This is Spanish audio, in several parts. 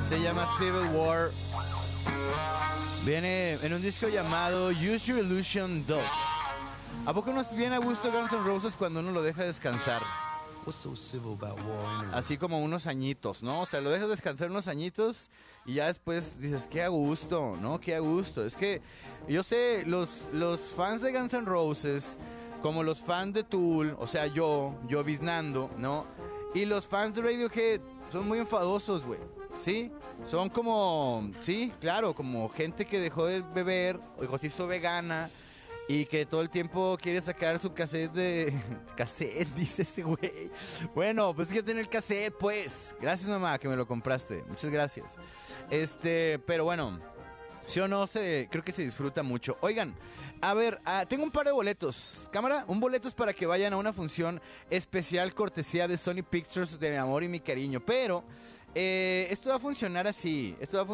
Se llama Civil War. Viene en un disco llamado Use Your Illusion 2. ¿A poco no es bien a gusto Guns N' Roses cuando uno lo deja descansar? What's so civil about war anyway? Así como unos añitos, ¿no? O sea, lo dejas descansar unos añitos y ya después dices, qué a gusto, ¿no? Qué a gusto. Es que yo sé, los fans de Guns N' Roses, como los fans de Tool, o sea, yo biznando, ¿no? Y los fans de Radiohead son muy enfadosos, güey. ¿Sí? Son como, sí, claro, como gente que dejó de beber o se hizo vegana y que todo el tiempo quiere sacar su cassette de... Cassette, dice ese güey. Bueno, pues es que tiene el cassette, pues. Gracias, mamá, que me lo compraste. Muchas gracias. Pero bueno, sí o no, creo que se disfruta mucho. Oigan, a ver, tengo un par de boletos. Cámara, un boletos para que vayan a una función especial cortesía de Sony Pictures de Mi Amor y Mi Cariño. Pero... esto va a funcionar así.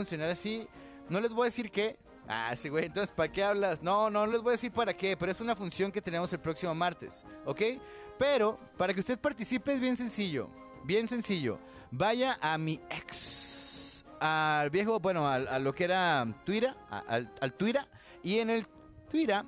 No les voy a decir qué. Sí, güey, entonces, ¿para qué hablas? No les voy a decir para qué, pero es una función que tenemos el próximo martes, ¿ok? Pero, para que usted participe es bien sencillo. Vaya a mi ex, al viejo, bueno, a lo que era Twitter, al Twitter, y en el Twitter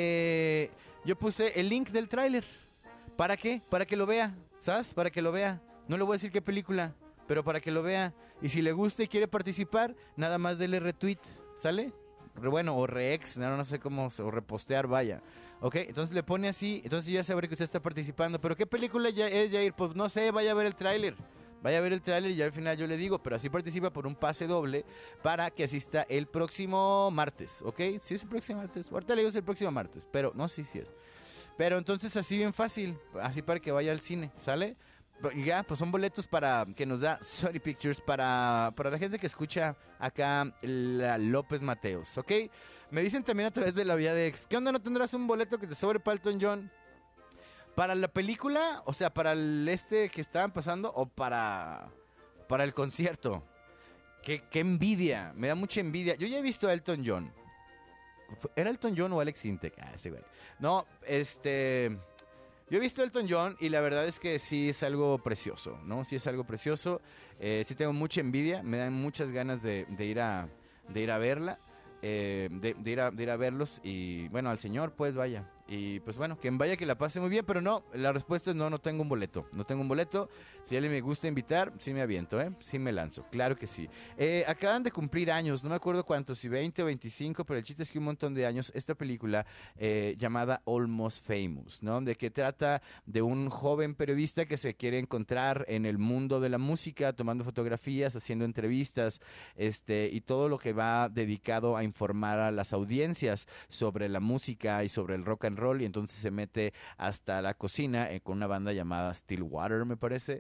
yo puse el link del tráiler. ¿Para qué? Para que lo vea, ¿sabes? Para que lo vea. No le voy a decir qué película, pero para que lo vea. Y si le gusta y quiere participar, nada más dele retweet, ¿sale? Bueno, o reex, no sé cómo, o repostear, vaya. Ok, entonces le pone así, entonces ya sabré que usted está participando. ¿Pero qué película ya es, Jair? Pues no sé, vaya a ver el tráiler. Vaya a ver el tráiler y ya al final yo le digo, pero así participa por un pase doble para que asista el próximo martes, ¿ok? Sí es el próximo martes, ahorita le digo es el próximo martes, pero no, sí es. Pero entonces así bien fácil, así para que vaya al cine, ¿sale? Ya, pues son boletos para que nos da Sony Pictures para la gente que escucha acá la López Mateos, ¿ok? Me dicen también a través de la vía de ex, ¿qué onda? ¿No tendrás un boleto que te sobre para Elton John? ¿Para la película? O sea, ¿para el que estaban pasando? ¿O para el concierto? ¡Qué envidia! Me da mucha envidia. Yo ya he visto a Elton John. ¿Era Elton John o Alex Intec? Ese güey. No, yo he visto a Elton John y la verdad es que sí es algo precioso, ¿no? Sí es algo precioso. Sí tengo mucha envidia, me dan muchas ganas de ir a verla, de ir a verlos y bueno, al señor, pues vaya. Y pues bueno, quien vaya que la pase muy bien, pero no, la respuesta es no tengo un boleto. No tengo un boleto. Si a alguien me gusta invitar, sí me aviento, sí me lanzo, claro que sí. Acaban de cumplir años, no me acuerdo cuántos, si 20 o 25, pero el chiste es que un montón de años, esta película llamada Almost Famous, ¿no? De que trata de un joven periodista que se quiere encontrar en el mundo de la música, tomando fotografías, haciendo entrevistas, y todo lo que va dedicado a informar a las audiencias sobre la música y sobre el rock and roll, y entonces se mete hasta la cocina con una banda llamada Stillwater, me parece,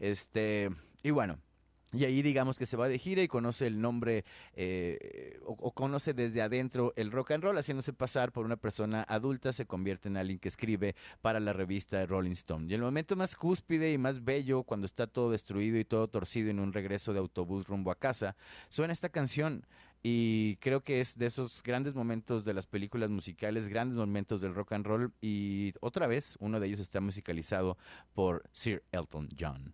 y bueno, y ahí digamos que se va de gira y conoce el nombre o conoce desde adentro el rock and roll, haciéndose pasar por una persona adulta, se convierte en alguien que escribe para la revista Rolling Stone. Y el momento más cúspide y más bello, cuando está todo destruido y todo torcido en un regreso de autobús rumbo a casa, suena esta canción. Y creo que es de esos grandes momentos de las películas musicales, grandes momentos del rock and roll. Y otra vez, uno de ellos está musicalizado por Sir Elton John.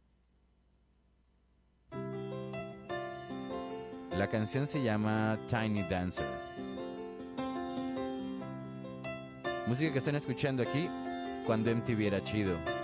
La canción se llama Tiny Dancer. Música que están escuchando aquí cuando MTV era chido.